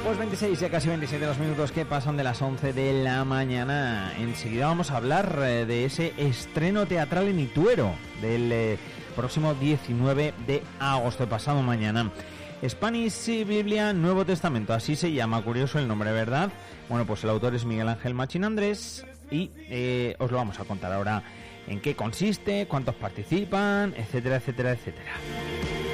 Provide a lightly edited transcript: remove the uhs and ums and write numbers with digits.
Pues 26, ya casi 27 los minutos que pasan de las 11 de la mañana. Enseguida vamos a hablar de ese estreno teatral en Ituero del próximo 19 de agosto, pasado mañana. Spanish Biblia, Nuevo Testamento, así se llama, curioso el nombre, ¿verdad? Bueno, pues el autor es Miguel Ángel Machín Andrés y os lo vamos a contar ahora en qué consiste, cuántos participan, etcétera, etcétera, etcétera.